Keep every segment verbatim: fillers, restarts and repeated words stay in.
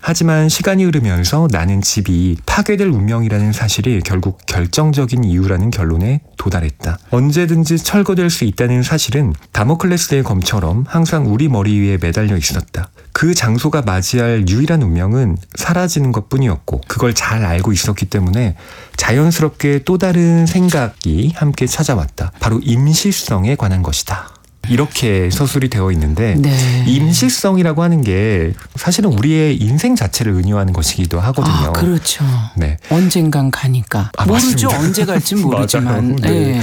하지만 시간이 흐르면서 나는 집이 파괴될 운명이라는 사실이 결국 결정적인 이유라는 결론에 도달했다. 언제든지 철거될 수 있다는 사실은 다모클레스의 검처럼 항상 우리 머리 위에 매달려 있었다. 그 장소가 맞이할 유일한 운명은 사라지는 것뿐이었고 그걸 잘 알고 있었기 때문에 자연스럽게 또 다른 생각이 함께 찾아왔다. 바로 임시성에 관한 것이다. 이렇게 서술이 되어 있는데 네. 임시성이라고 하는 게 사실은 우리의 인생 자체를 의미하는 것이기도 하거든요. 아, 그렇죠. 네. 언젠간 가니까. 아, 모르죠. 맞습니다. 언제 갈지 모르지만. 네. 네.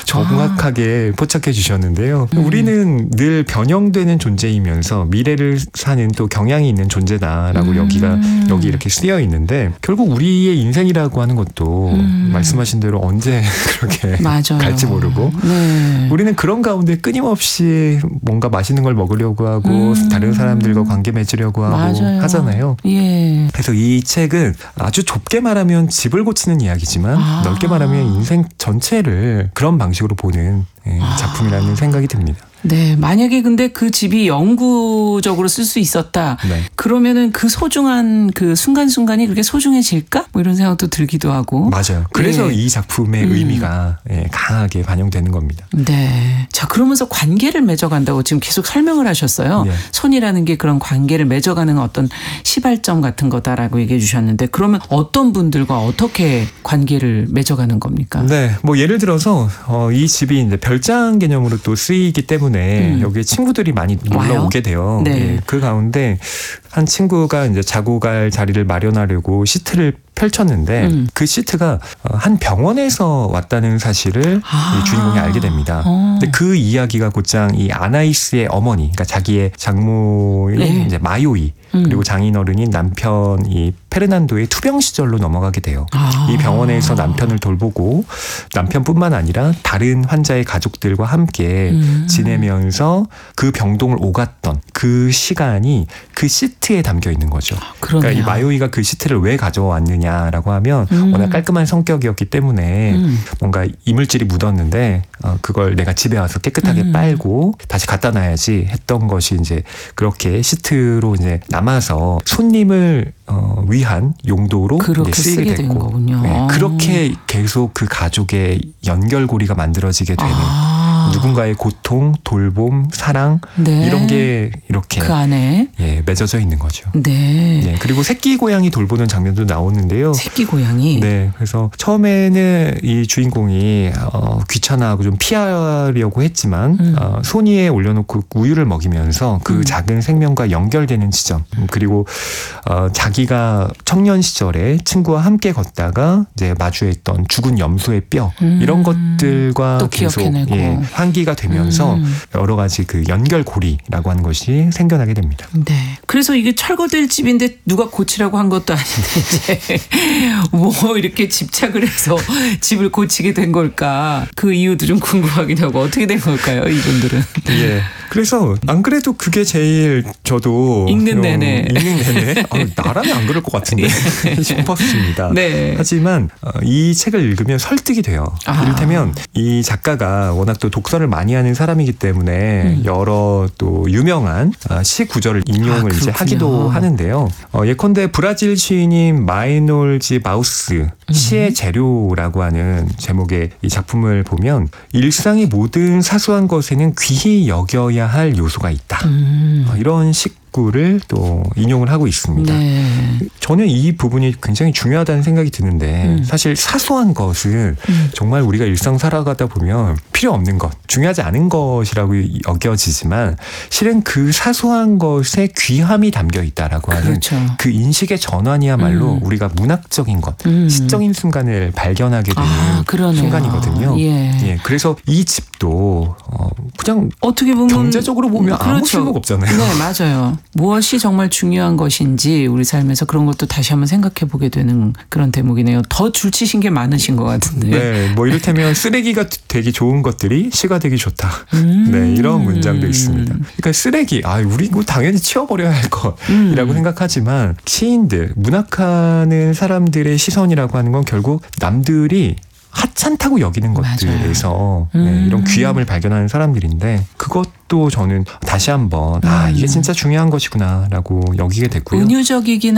정확하게 아. 포착해 주셨는데요. 음. 우리는 늘 변형되는 존재이면서 미래를 사는 또 경향이 있는 존재다라고 음. 여기가 여기 이렇게 쓰여 있는데 결국 우리의 인생이라고 하는 것도 음. 말씀하신 대로 언제 그렇게 맞아요. 갈지 모르고 네. 우리는 그런 가운데 끊임없이 뭔가 맛있는 걸 먹으려고 하고 음. 다른 사람들과 관계 맺으려고 하고 맞아요. 하잖아요. 예. 그래서 이 책은 아주 좁게 말하면 집을 고치는 이야기지만 아. 넓게 말하면 인생 전체를 그런 방식으로 보는 작품이라는 아. 생각이 듭니다. 네, 만약에 근데 그 집이 영구적으로 쓸 수 있었다. 네. 그러면은 그 소중한 그 순간순간이 그렇게 소중해질까? 뭐 이런 생각도 들기도 하고. 맞아요. 그래서 네. 이 작품의 음. 의미가 강하게 반영되는 겁니다. 네. 자, 그러면서 관계를 맺어간다고 지금 계속 설명을 하셨어요. 네. 손이라는 게 그런 관계를 맺어가는 어떤 시발점 같은 거다라고 얘기해 주셨는데 그러면 어떤 분들과 어떻게 관계를 맺어가는 겁니까? 네, 뭐 예를 들어서 어, 이 집이 이제 별장 개념으로 또 쓰이기 때문에 음. 여기에 친구들이 많이 놀러 오게 돼요. 네. 예, 그 가운데 한 친구가 이제 자고 갈 자리를 마련하려고 시트를 펼쳤는데 음. 그 시트가 한 병원에서 왔다는 사실을 아. 이 주인공이 알게 됩니다. 어. 근데 그 이야기가 곧장 이 아나이스의 어머니, 그러니까 자기의 장모인 네. 이제 마요이 음. 그리고 장인어른인 남편 이 페르난도의 투병 시절로 넘어가게 돼요. 아. 이 병원에서 남편을 돌보고 남편뿐만 아니라 다른 환자의 가족들과 함께 음. 지내면서 그 병동을 오갔던 그 시간이 그 시트에 담겨 있는 거죠. 아, 그러니까 이 마요이가 그 시트를 왜 가져왔느냐라고 하면 음. 워낙 깔끔한 성격이었기 때문에 음. 뭔가 이물질이 묻었는데 어, 그걸 내가 집에 와서 깨끗하게 음. 빨고 다시 갖다 놔야지 했던 것이 이제 그렇게 시트로 이제 남아서 손님을 어, 위한 용도로 이제 쓰이게 됐고 네, 그렇게 계속 그 가족의 연결고리가 만들어지게 되는 아. 누군가의 고통, 돌봄, 사랑 네. 이런 게 이렇게 그 안에 예, 맺어져 있는 거죠. 네. 네. 그리고 새끼 고양이 돌보는 장면도 나오는데요. 새끼 고양이. 네. 그래서 처음에는 이 주인공이 어, 귀찮아하고 좀 피하려고 했지만 음. 어, 손위에 올려놓고 우유를 먹이면서 그 음. 작은 생명과 연결되는 지점 그리고 어, 자기가 청년 시절에 친구와 함께 걷다가 이제 마주했던 죽은 염소의 뼈 음. 이런 것들과 계속 예, 환기가 되면서 음. 여러 가지 그 연결고리라고 하는 것이 생겨나게 됩니다. 네. 그래서 이게 철거될 집인데 누가 고치라고 한 것도 아닌데 이제 뭐 이렇게 집착을 해서 집을 고치게 된 걸까? 그 이유도 좀 궁금하긴 하고 어떻게 된 걸까요, 이분들은? 예. 그래서 안 그래도 그게 제일 저도 읽는 내내 읽는 내내 아, 나라면 안 그럴 것 같은데 싶었습니다. 네. 하지만 이 책을 읽으면 설득이 돼요. 아. 이를테면 이 작가가 워낙 또 독서를 많이 하는 사람이기 때문에 음. 여러 또 유명한 시 구절을 인용을 아, 이제 하기도 하는데요. 어, 예컨대 브라질 시인인 마이놀지 마우스 시의 재료라고 하는 제목의 이 작품을 보면 일상의 모든 사소한 것에는 귀히 여겨야 할 요소가 있다. 음. 어, 이런 식 구를 또 인용을 하고 있습니다. 네. 저는 이 부분이 굉장히 중요하다는 생각이 드는데 음. 사실 사소한 것을 음. 정말 우리가 일상 살아가다 보면 필요 없는 것, 중요하지 않은 것이라고 여겨지지만 실은 그 사소한 것에 귀함이 담겨 있다라고 하는 그렇죠. 그 인식의 전환이야말로 음. 우리가 문학적인 것, 음. 시적인 순간을 발견하게 되는 아, 순간이거든요. 예. 예, 그래서 이 집도 어, 그냥 어떻게 보면 경제적으로 보면 그렇죠. 아무 쓸모가 없잖아요. 네, 맞아요. 무엇이 정말 중요한 것인지 우리 삶에서 그런 것도 다시 한번 생각해 보게 되는 그런 대목이네요. 더 줄치신 게 많으신 것 같은데. 네, 뭐 이를테면 쓰레기가 되기 좋은 것들이 시가 되기 좋다. 음. 네, 이런 문장도 있습니다. 그러니까 쓰레기, 아, 우리 이거 당연히 치워버려야 할 것이라고 음. 생각하지만 시인들, 문학하는 사람들의 시선이라고 하는 건 결국 남들이 하찮다고 여기는 것들에서 음. 네, 이런 귀함을 발견하는 사람들인데 그것도 저는 다시 한번 아 이게 진짜 중요한 것이구나라고 여기게 됐고요. 은유적이긴